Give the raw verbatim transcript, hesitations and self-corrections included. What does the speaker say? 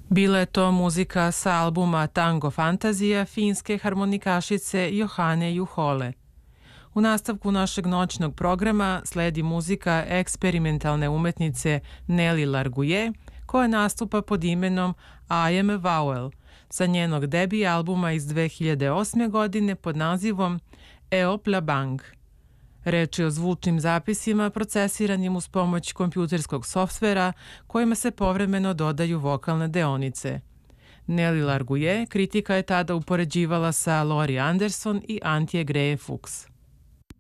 Bila je to muzika sa albuma Tango Fantazija finske harmonikašice Johane Juhole. U nastavku našeg noćnog programa sledi muzika eksperimentalne umetnice Nelly Largouillet, koja nastupa pod imenom I Am a Vowel, sa njenog debi albuma iz dve hiljade osme. godine pod nazivom Eop la Bang. Reč je o zvučnim zapisima procesiranim uz pomoć kompjuterskog softvera kojima se povremeno dodaju vokalne deonice. Nelly Largouillet kritika je tada upoređivala sa Laurie Anderson i Antje Greye Fuchs.